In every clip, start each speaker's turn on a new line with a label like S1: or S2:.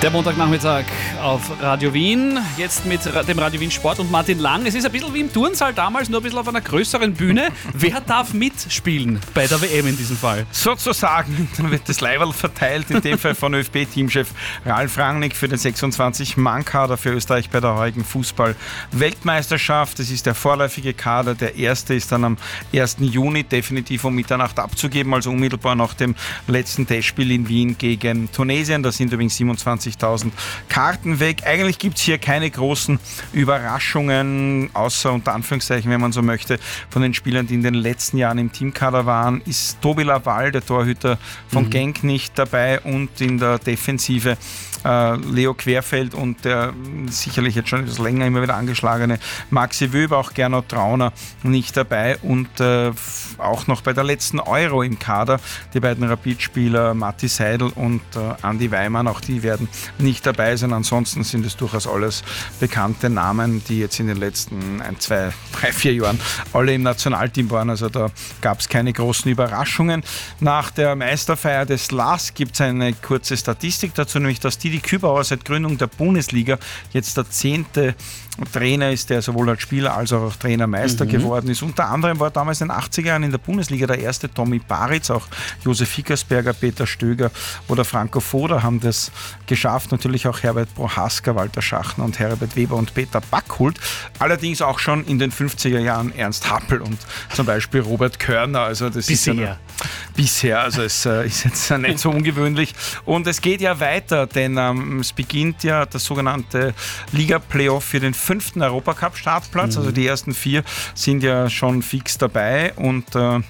S1: Der Montagnachmittag auf Radio Wien, jetzt mit dem Radio Wien Sport und Martin Lang. Es ist ein bisschen wie im Turnsaal damals, nur ein bisschen auf einer größeren Bühne. Wer darf mitspielen bei der WM in diesem Fall?
S2: Sozusagen, dann wird das Leiberl verteilt, in dem Fall von ÖFB-Teamchef Ralf Rangnick für den 26-Mann-Kader für Österreich bei der heurigen Fußball-Weltmeisterschaft. Das ist der vorläufige Kader, der erste ist dann am 1. Juni definitiv um Mitternacht abzugeben, also unmittelbar nach dem letzten Testspiel in Wien gegen Tunesien. Da sind übrigens 27.000 Karten weg. Eigentlich gibt es hier keine großen Überraschungen, außer unter Anführungszeichen, wenn man so möchte, von den Spielern, die in den letzten Jahren im Teamkader waren, ist Tobi Laval, der Torhüter von Genk, nicht dabei und in der Defensive Leo Querfeld und der sicherlich jetzt schon etwas länger immer wieder angeschlagene Maxi Wöber, auch Gernot Trauner nicht dabei und auch noch bei der letzten Euro im Kader die beiden Rapid-Spieler Matti Seidel und Andi Weimann, auch die werden nicht dabei sein. Ansonsten sind es durchaus alles bekannte Namen, die jetzt in den letzten 1, 2, 3, 4 Jahren alle im Nationalteam waren. Also da gab es keine großen Überraschungen. Nach der Meisterfeier des LASK gibt es eine kurze Statistik dazu, nämlich dass Didi Kübauer seit Gründung der Bundesliga jetzt der 10. Trainer ist, der sowohl als Spieler als auch Trainermeister geworden ist. Unter anderem war damals in den 80er Jahren in der Bundesliga der erste Tommy Baritz, auch Josef Hickersberger, Peter Stöger oder Franco Foda haben das geschafft. Natürlich auch Herbert Prohaska, Walter Schachner und Herbert Weber und Peter Backhult. Allerdings auch schon in den 50er Jahren Ernst Happel und zum Beispiel Robert Körner. Also das bisher, also es ist jetzt nicht so ungewöhnlich. Und es geht ja weiter, denn es beginnt ja das sogenannte Liga-Playoff für den 5. Europacup-Startplatz. Also die ersten 4 sind ja schon fix dabei und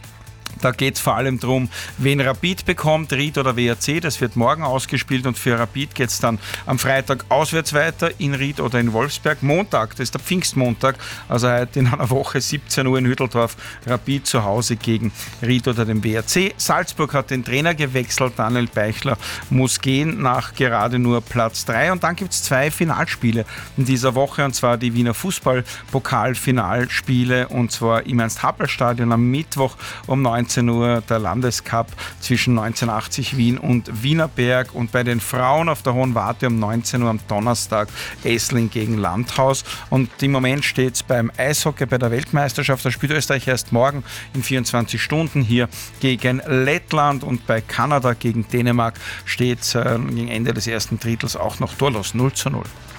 S2: da geht es vor allem darum, wen Rapid bekommt, Ried oder WRC. Das wird morgen ausgespielt und für Rapid geht es dann am Freitag auswärts weiter in Ried oder in Wolfsberg. Montag, das ist der Pfingstmontag, also heute in einer Woche 17 Uhr in Hütteldorf, Rapid zu Hause gegen Ried oder den WRC. Salzburg hat den Trainer gewechselt, Daniel Beichler muss gehen nach gerade nur Platz 3. Und dann gibt es 2 Finalspiele in dieser Woche, und zwar die Wiener Fußball-Pokal-Finalspiele, und zwar im Ernst-Happel-Stadion am Mittwoch um 19 Uhr der Landescup zwischen 1980 Wien und Wienerberg, und bei den Frauen auf der Hohen Warte um 19 Uhr am Donnerstag Essling gegen Landhaus. Und im Moment steht es beim Eishockey bei der Weltmeisterschaft, da spielt Österreich erst morgen in 24 Stunden hier gegen Lettland, und bei Kanada gegen Dänemark steht es gegen Ende des ersten Drittels auch noch torlos 0:0.